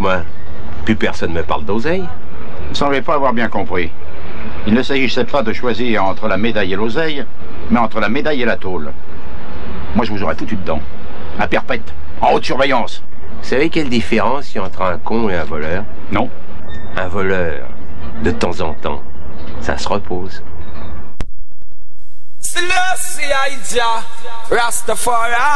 moi, plus personne me parle d'oseille. Vous ne semblez pas avoir bien compris. Il ne s'agissait pas de choisir entre la médaille et l'oseille, mais entre la médaille et la tôle. Moi, je vous aurais foutu dedans. À perpète, en haute surveillance. Vous savez quelle différence il y a entre un con et un voleur? Non. Un voleur, de temps en temps, ça se repose. Rastafari.